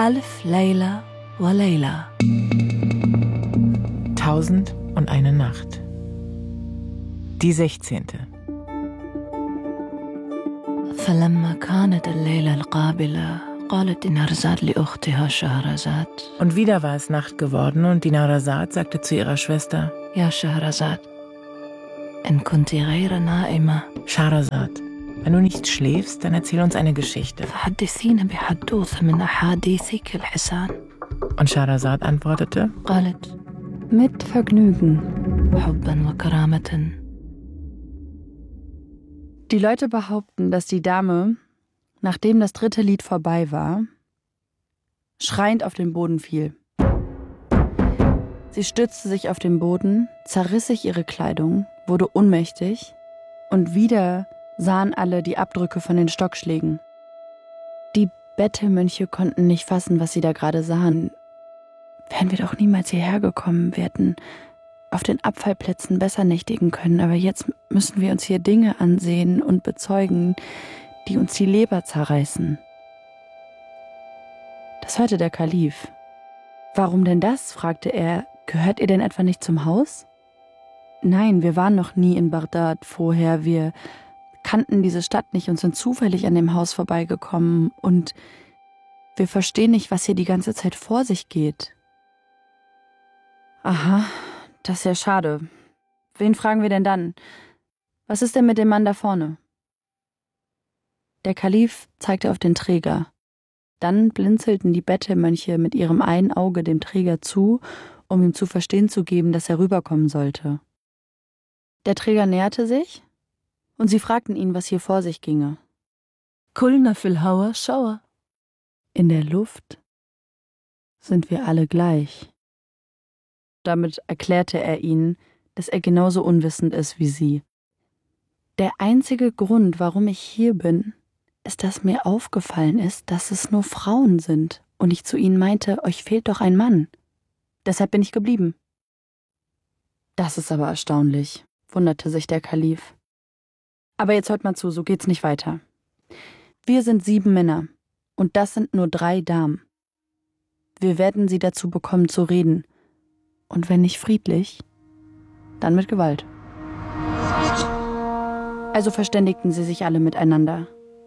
ألف ليلة وليلة. 1001 Nacht. Die 16. فلما كانت الليلة القابلة قالت دينارزاد لأختها شهرزاد. Und wieder war es Nacht geworden und Dinarzad sagte zu ihrer Schwester: يا شهرزاد إن كنت غير نائمة Scheherazad, wenn du nicht schläfst, dann erzähl uns eine Geschichte. فحدثينا بحدوث من أحاديثك الحسان. Und Scheherazad antwortete: قالت mit Vergnügen حبا وكرامة. Die Leute behaupten, dass die Dame, nachdem das 3. Lied vorbei war, schreiend auf den Boden fiel. Sie stützte sich auf den Boden, zerriss sich ihre Kleidung, wurde ohnmächtig und wieder sahen alle die Abdrücke von den Stockschlägen. Die Bettelmönche konnten nicht fassen, was sie da gerade sahen. Wären wir doch niemals hierher gekommen, wir hätten auf den Abfallplätzen besser nächtigen können, aber jetzt müssen wir uns hier Dinge ansehen und bezeugen, die uns die Leber zerreißen. Das hörte der Kalif. Warum denn das? Fragte er. Gehört ihr denn etwa nicht zum Haus? Nein, wir waren noch nie in Bagdad vorher. Wir kannten diese Stadt nicht und sind zufällig an dem Haus vorbeigekommen. Und wir verstehen nicht, was hier die ganze Zeit vor sich geht. Aha, das ist ja schade. Wen fragen wir denn dann? Was ist denn mit dem Mann da vorne? Der Kalif zeigte auf den Träger. Dann blinzelten die Bettelmönche mit ihrem einen Auge dem Träger zu, um ihm zu verstehen zu geben, dass er rüberkommen sollte. Der Träger näherte sich und sie fragten ihn, was hier vor sich ginge. كلنا في الهوا شوى. In der Luft sind wir alle gleich. Damit erklärte er ihnen, dass er genauso unwissend ist wie sie. Der einzige Grund, warum ich hier bin, ist, dass mir aufgefallen ist, dass es nur Frauen sind und ich zu ihnen meinte, euch fehlt doch ein Mann. Deshalb bin ich geblieben. Das ist aber erstaunlich, wunderte sich der Kalif. Aber jetzt hört mal zu, so geht's nicht weiter. Wir sind 7 Männer und das sind nur 3 Damen. Wir werden sie dazu bekommen zu reden. Und wenn nicht friedlich, dann mit Gewalt. Also verständigten sie sich alle miteinander.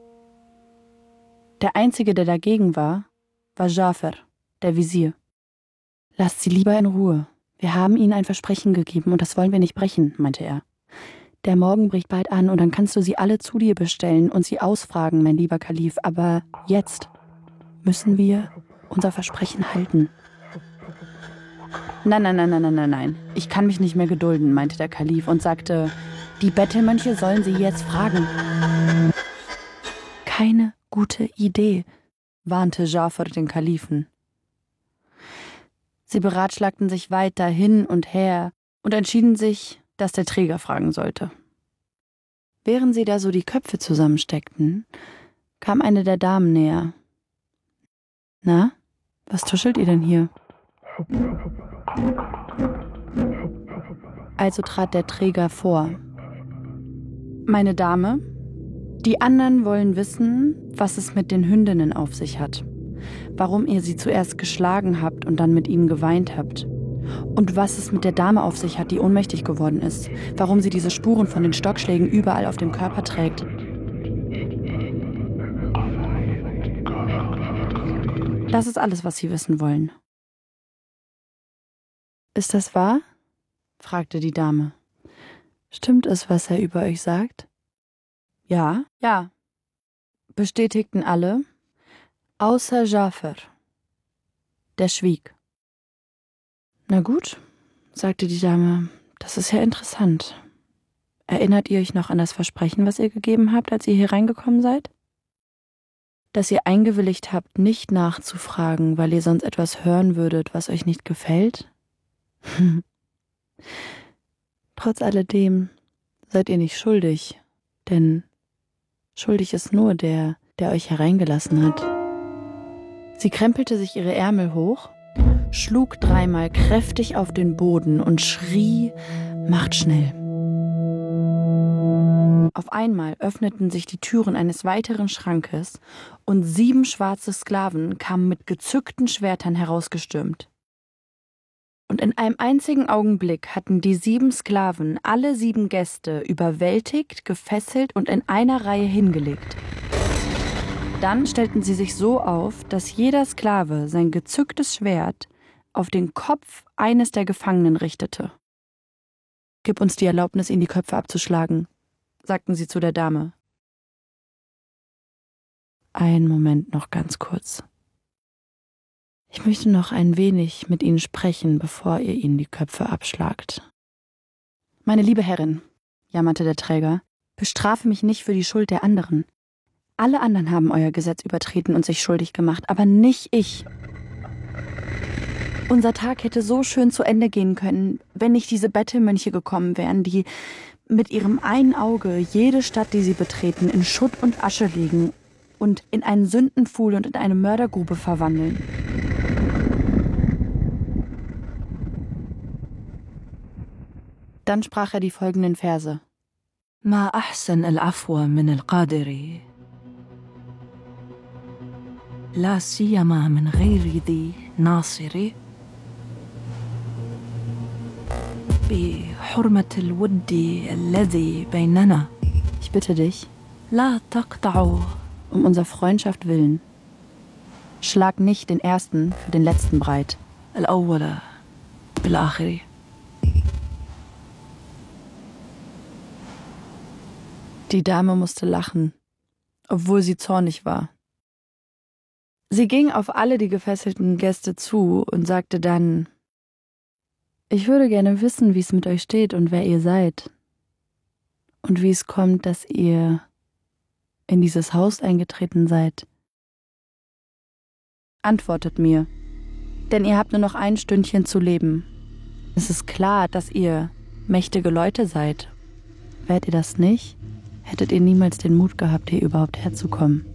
Der Einzige, der dagegen war Jafar, der Visier. Lasst sie lieber in Ruhe. Wir haben ihnen ein Versprechen gegeben und das wollen wir nicht brechen, meinte er. Der Morgen bricht bald an und dann kannst du sie alle zu dir bestellen und sie ausfragen, mein lieber Kalif. Aber jetzt müssen wir unser Versprechen halten. Nein. Ich kann mich nicht mehr gedulden, meinte der Kalif und sagte, die Bettelmönche sollen sie jetzt fragen. Keine gute Idee, warnte Jafar den Kalifen. Sie beratschlagten sich weiter hin und her und entschieden sich, dass der Träger fragen sollte. Während sie da so die Köpfe zusammensteckten, kam eine der Damen näher. Na, was tuschelt ihr denn hier? Also trat der Träger vor. Meine Dame, die anderen wollen wissen, was es mit den Hündinnen auf sich hat. Warum ihr sie zuerst geschlagen habt und dann mit ihnen geweint habt. Und was es mit der Dame auf sich hat, die ohnmächtig geworden ist. Warum sie diese Spuren von den Stockschlägen überall auf dem Körper trägt. Das ist alles, was sie wissen wollen. Ist das wahr? Fragte die Dame. Stimmt es, was er über euch sagt? Ja, bestätigten alle, außer Jafar. Der schwieg. Na gut, sagte die Dame, das ist ja interessant. Erinnert ihr euch noch an das Versprechen, was ihr gegeben habt, als ihr hier reingekommen seid? Dass ihr eingewilligt habt, nicht nachzufragen, weil ihr sonst etwas hören würdet, was euch nicht gefällt? Trotz alledem seid ihr nicht schuldig, denn schuldig ist nur der euch hereingelassen hat. Sie krempelte sich ihre Ärmel hoch, schlug 3-mal kräftig auf den Boden und schrie, macht schnell. Auf einmal öffneten sich die Türen eines weiteren Schrankes und 7 schwarze Sklaven kamen mit gezückten Schwertern herausgestürmt. Und in einem einzigen Augenblick hatten die 7 Sklaven alle 7 Gäste überwältigt, gefesselt und in einer Reihe hingelegt. Dann stellten sie sich so auf, dass jeder Sklave sein gezücktes Schwert auf den Kopf eines der Gefangenen richtete. »Gib uns die Erlaubnis, ihnen die Köpfe abzuschlagen«, sagten sie zu der Dame. »Einen Moment noch ganz kurz. Ich möchte noch ein wenig mit Ihnen sprechen, bevor ihr ihnen die Köpfe abschlagt.« »Meine liebe Herrin«, jammerte der Träger, »bestrafe mich nicht für die Schuld der anderen. Alle anderen haben euer Gesetz übertreten und sich schuldig gemacht, aber nicht ich. Unser Tag hätte so schön zu Ende gehen können, wenn nicht diese Bettelmönche gekommen wären, die mit ihrem einen Auge jede Stadt, die sie betreten, in Schutt und Asche legen und in einen Sündenpfuhl und in eine Mördergrube verwandeln.« Dann sprach er die folgenden Verse. ما أحسن العفو من القادر لا سيما من غير ذي ناصر بحرمة الود الذي بيننا. Ich bitte dich, لا تقطعوا um unserer Freundschaft willen, schlag nicht den Ersten für den Letzten breit. الأول بالآخر. Die Dame musste lachen, obwohl sie zornig war. Sie ging auf alle die gefesselten Gäste zu und sagte dann: »Ich würde gerne wissen, wie es mit euch steht und wer ihr seid. Und wie es kommt, dass ihr in dieses Haus eingetreten seid. Antwortet mir, denn ihr habt nur noch ein Stündchen zu leben. Es ist klar, dass ihr mächtige Leute seid. Wärt ihr das nicht, hättet ihr niemals den Mut gehabt, hier überhaupt herzukommen.«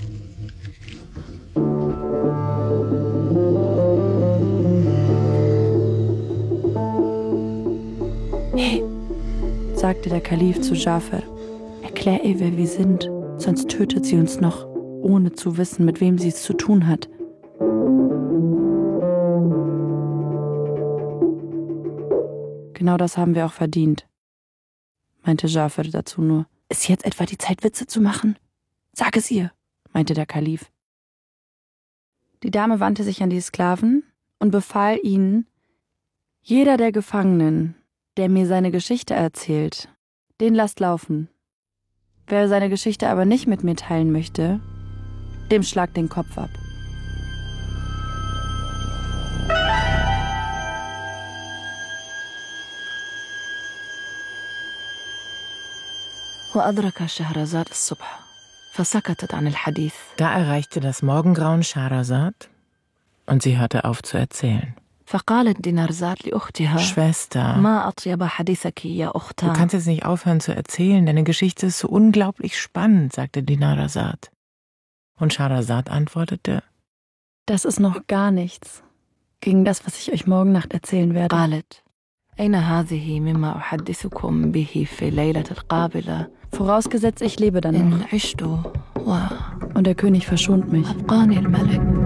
»Hey«, sagte der Kalif zu Dschafar, »erklär ihr, wer wir sind, sonst tötet sie uns noch, ohne zu wissen, mit wem sie es zu tun hat.« »Genau das haben wir auch verdient«, meinte Dschafar dazu nur. »Ist jetzt etwa die Zeit, Witze zu machen? Sag es ihr«, meinte der Kalif. Die Dame wandte sich an die Sklaven und befahl ihnen: »Jeder der Gefangenen, der mir seine Geschichte erzählt, den lasst laufen. Wer seine Geschichte aber nicht mit mir teilen möchte, dem schlagt den Kopf ab.« وأدرك شهرزاد الصبح فسكتت عن الحديث. Da erreichte das Morgengrauen Schahrazad und sie hörte auf zu erzählen. فقالت دينارزاد لأختها Schwester, ما أطيب حديثك يا du أختها. kannst jetzt nicht aufhören zu erzählen, deine Geschichte ist so unglaublich spannend, sagte Dinarzad. Und Schahrazad antwortete: »Das ist noch gar nichts gegen das, was ich euch morgen Nacht erzählen werde.« قالت أين هذه مما أحدثكم به في ليلة القابلة Vorausgesetzt, ich lebe dann noch إن عشت und der König verschont mich. وأبقاني الملك.